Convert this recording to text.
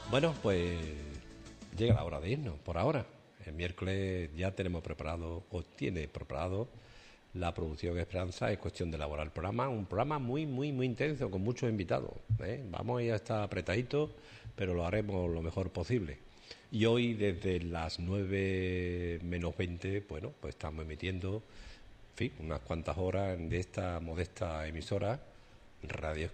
Bueno, pues llega la hora de irnos, por ahora. El miércoles ya tenemos preparado, o tiene preparado, la producción Esperanza. Es cuestión de elaborar el programa, un programa muy, muy, muy intenso, con muchos invitados. Vamos a ir a estar apretaditos, pero lo haremos lo mejor posible. Y hoy, desde las 9 menos 20, bueno, pues estamos emitiendo, en fin, unas cuantas horas de esta modesta emisora, Radio